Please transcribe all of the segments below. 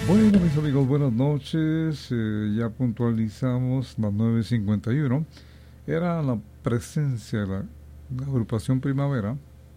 Bueno, mis amigos, buenas noches. Ya puntualizamos las 9:51. Era la presencia de la agrupación Primavera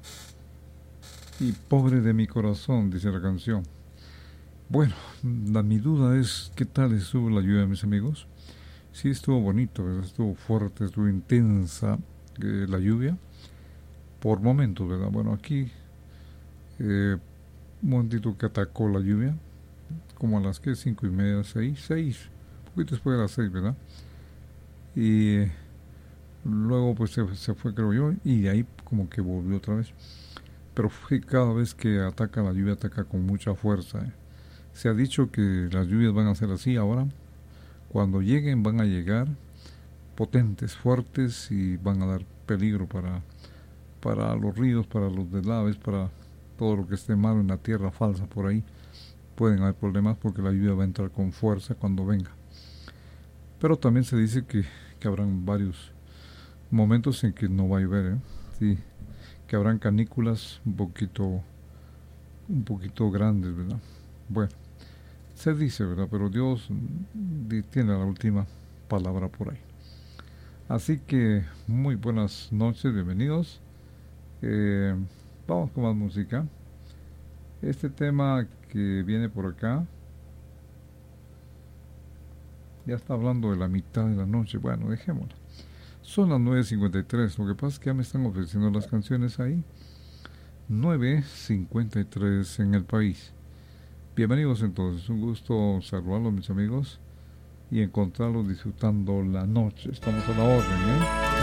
y Pobre de mi corazón, dice la canción. Bueno, mi duda es qué tal estuvo la lluvia, mis amigos. Sí estuvo bonito, ¿verdad? Estuvo fuerte, estuvo intensa la lluvia por momentos, ¿verdad? Bueno, aquí un momentito que atacó la lluvia, como a las que 5:30, 6, un poquito después de las 6, ¿verdad? Y luego pues se fue, creo yo, y de ahí como que volvió otra vez. Pero fue cada vez que ataca la lluvia, ataca con mucha fuerza. Se ha dicho que las lluvias van a ser así ahora. Cuando lleguen van a llegar potentes, fuertes y van a dar peligro para los ríos, para los deslaves, para todo lo que esté malo en la tierra falsa por ahí. Pueden haber problemas porque la lluvia va a entrar con fuerza cuando venga. Pero también se dice que habrán varios momentos en que no va a llover, ¿eh? Sí, que habrán canículas un poquito grandes, ¿verdad? Bueno, se dice, ¿verdad? Pero Dios tiene la última palabra por ahí. Así que muy buenas noches, bienvenidos. Eh, Vamos con más música. Este tema que viene por acá ya está hablando de la mitad de la noche. Bueno, dejémoslo. Son las 9:53. Lo que pasa es que ya me están ofreciendo las canciones ahí. 9:53 en el país. Bienvenidos entonces. Un gusto saludarlos, mis amigos, y encontrarlos disfrutando la noche. Estamos a la orden, ¿eh?